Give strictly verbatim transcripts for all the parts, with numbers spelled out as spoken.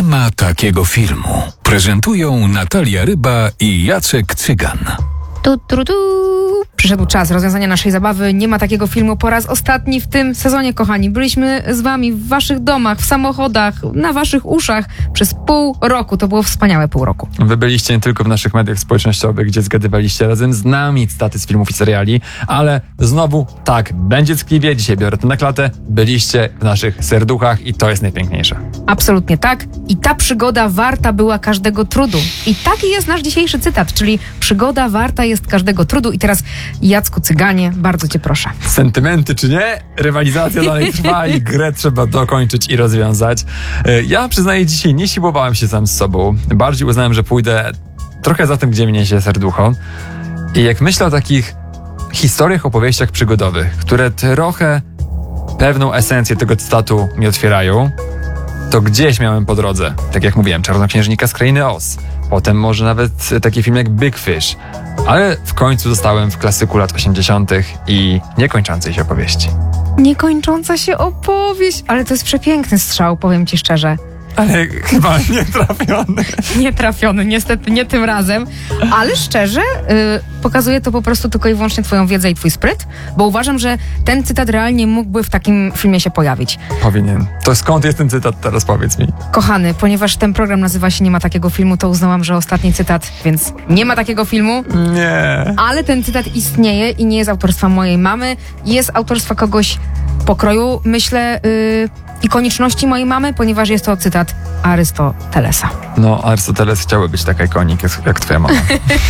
Nie ma takiego filmu. Prezentują Natalia Ryba i Jacek Cygan. Tu, tu, tu. Przyszedł czas rozwiązania naszej zabawy. Nie ma takiego filmu po raz ostatni w tym sezonie, kochani. Byliśmy z wami w waszych domach, w samochodach, na waszych uszach przez pół roku. To było wspaniałe pół roku. Wy byliście nie tylko w naszych mediach społecznościowych, gdzie zgadywaliście razem z nami cytaty z filmów i seriali, ale znowu, tak, będzie ckliwie, dzisiaj biorę to na klatę, byliście w naszych serduchach i to jest najpiękniejsze. Absolutnie tak. I ta przygoda warta była każdego trudu. I taki jest nasz dzisiejszy cytat, czyli przygoda warta jest każdego trudu. I teraz, Jacku Cyganie, bardzo cię proszę. Sentymenty czy nie? Rywalizacja dalej trwa i grę trzeba dokończyć i rozwiązać. Ja przyznaję, dzisiaj nie siłowałem się sam z sobą. Bardziej uznałem, że pójdę trochę za tym, gdzie mnie niesie serducho. I jak myślę o takich historiach, opowieściach przygodowych, które trochę pewną esencję tego cytatu mi otwierają, to gdzieś miałem po drodze, tak jak mówiłem, Czarnoksiężnika z Krainy Oz. Potem może nawet taki film jak Big Fish. Ale w końcu zostałem w klasyku lat osiemdziesiątych i niekończącej się opowieści. Niekończąca się opowieść, ale to jest przepiękny strzał, powiem ci szczerze. Ale chyba nie trafiony. Nie trafiony, niestety nie tym razem. Ale szczerze, yy, pokazuje to po prostu tylko i wyłącznie twoją wiedzę i twój spryt, bo uważam, że ten cytat realnie mógłby w takim filmie się pojawić. Powinien. To skąd jest ten cytat teraz, powiedz mi? Kochany, ponieważ ten program nazywa się Nie ma takiego filmu, to uznałam, że ostatni cytat, więc nie ma takiego filmu. Nie. Ale ten cytat istnieje i nie jest autorstwa mojej mamy, jest autorstwa kogoś pokroju, myślę, yy, ikoniczności mojej mamy, ponieważ jest to cytat Arystotelesa. No, Arystoteles chciałby być taka ikonik jak, jak twoja mama.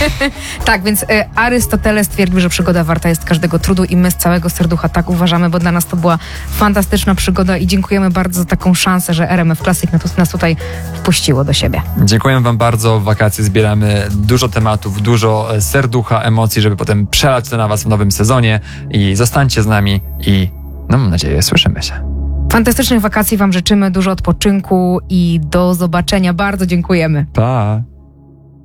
Tak, więc y, Arystoteles twierdził, że przygoda warta jest każdego trudu i my z całego serducha tak uważamy, bo dla nas to była fantastyczna przygoda i dziękujemy bardzo za taką szansę, że R M F Classic nas tutaj wpuściło do siebie. Dziękuję wam bardzo. W wakacje zbieramy dużo tematów, dużo serducha, emocji, żeby potem przelać to na was w nowym sezonie i zostańcie z nami i no, mam nadzieję, słyszymy się. Fantastycznych wakacji wam życzymy, dużo odpoczynku i do zobaczenia. Bardzo dziękujemy. Pa!